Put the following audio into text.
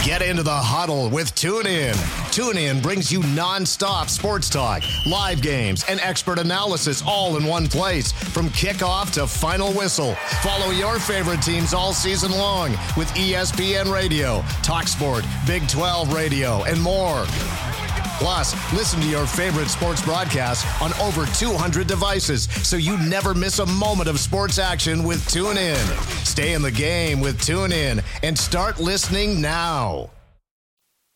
Get into the huddle with TuneIn. TuneIn brings you nonstop sports talk, live games, and expert analysis all in one place. From kickoff to final whistle. Follow your favorite teams all season long with ESPN Radio, TalkSport, Big 12 Radio, and more. Plus, listen to your favorite sports broadcasts on over 200 devices so you never miss a moment of sports action with TuneIn. Stay in the game with TuneIn and start listening now.